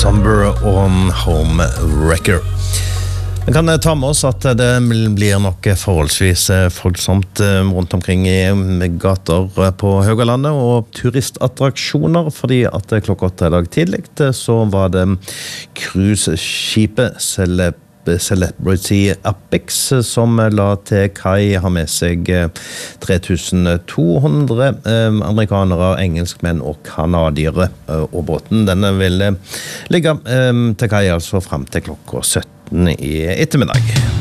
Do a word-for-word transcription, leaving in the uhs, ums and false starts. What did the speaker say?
Somber on Home Wrecker. Vi kan ta med oss at det blir nok forholdsvis folksomt rundt omkring i gater på Haugalandet og turistattraksjoner, fordi at klokka åtte i dag tidlig så var det cruiseskipet Celeb Celebrity Apex som la til kai, har med seg tre tusen to hundre amerikanere, engelskmenn og kanadiere, og båten denne vil ligge til kai altså frem til klokka sytten i ettermiddag.